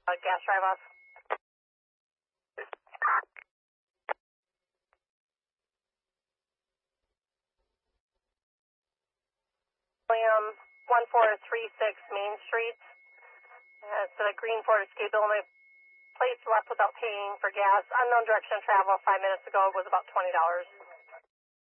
Gas drive off. William 1436 Main Street. It's a green Ford Escape, Illinois. Plates left without paying for gas. Unknown direction of travel 5 minutes ago was about $20.